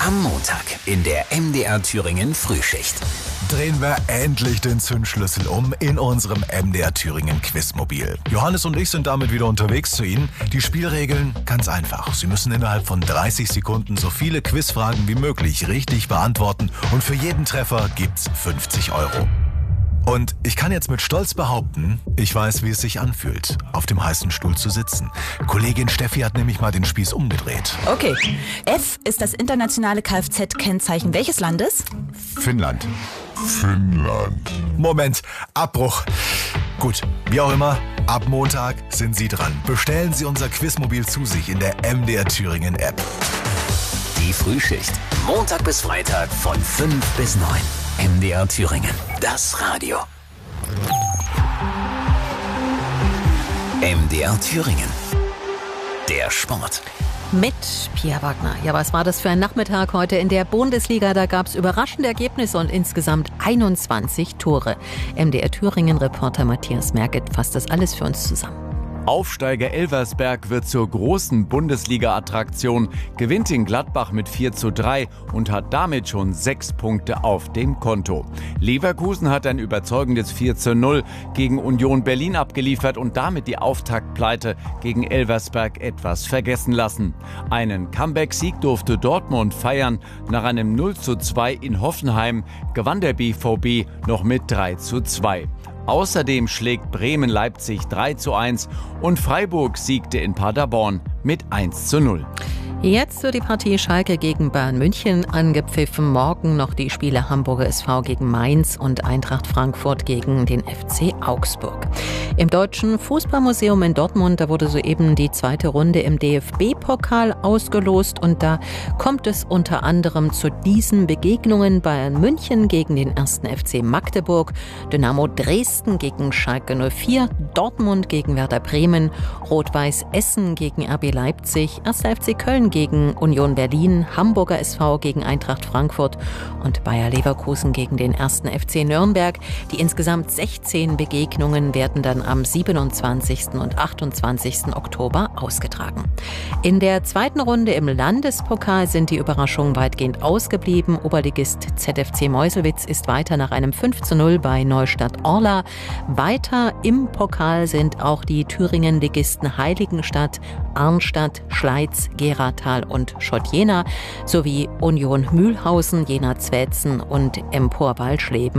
Am Montag in der MDR Thüringen Frühschicht. Drehen wir endlich den Zündschlüssel um in unserem MDR Thüringen Quizmobil. Johannes und ich sind damit wieder unterwegs zu Ihnen. Die Spielregeln ganz einfach. Sie müssen innerhalb von 30 Sekunden so viele Quizfragen wie möglich richtig beantworten und für jeden Treffer gibt's 50 €. Und ich kann jetzt mit Stolz behaupten, ich weiß, wie es sich anfühlt, auf dem heißen Stuhl zu sitzen. Kollegin Steffi hat nämlich mal den Spieß umgedreht. Okay. F ist das internationale Kfz-Kennzeichen welches Landes? Finnland. Moment, Abbruch. Gut, wie auch immer, ab Montag sind Sie dran. Bestellen Sie unser Quizmobil zu sich in der MDR Thüringen App. Die Frühschicht. Montag bis Freitag von 5 bis 9. MDR Thüringen. Das Radio. MDR Thüringen. Der Sport. Mit Pia Wagner. Ja, was war das für ein Nachmittag heute in der Bundesliga? Da gab es überraschende Ergebnisse und insgesamt 21 Tore. MDR Thüringen-Reporter Matthias Merget fasst das alles für uns zusammen. Aufsteiger Elversberg wird zur großen Bundesliga-Attraktion, gewinnt in Gladbach mit 4:3 und hat damit schon 6 Punkte auf dem Konto. Leverkusen hat ein überzeugendes 4:0 gegen Union Berlin abgeliefert und damit die Auftaktpleite gegen Elversberg etwas vergessen lassen. Einen Comeback-Sieg durfte Dortmund feiern. Nach einem 0:2 in Hoffenheim gewann der BVB noch mit 3:2. Außerdem schlägt Bremen Leipzig 3:1 und Freiburg siegte in Paderborn mit 1:0. Jetzt wird die Partie Schalke gegen Bayern München angepfiffen. Morgen noch die Spiele Hamburger SV gegen Mainz und Eintracht Frankfurt gegen den FC Augsburg. Im Deutschen Fußballmuseum in Dortmund, da wurde soeben die zweite Runde im DFB-Pokal ausgelost und da kommt es unter anderem zu diesen Begegnungen: Bayern München gegen den 1. FC Magdeburg, Dynamo Dresden gegen Schalke 04, Dortmund gegen Werder Bremen, Rot-Weiß Essen gegen RB Leipzig, 1. FC Köln gegen Union Berlin, Hamburger SV gegen Eintracht Frankfurt und Bayer Leverkusen gegen den 1. FC Nürnberg. Die insgesamt 16 Begegnungen werden dann am 27. und 28. Oktober ausgetragen. In der zweiten Runde im Landespokal sind die Überraschungen weitgehend ausgeblieben. Oberligist ZFC Meuselwitz ist weiter nach einem 5:0 bei Neustadt Orla. Weiter im Pokal sind auch die Thüringen-Ligisten Heiligenstadt, Arnstadt, Schleiz, Geratal und Schott Jena sowie Union Mühlhausen, Jena Zweitzen und Empor Walschleben.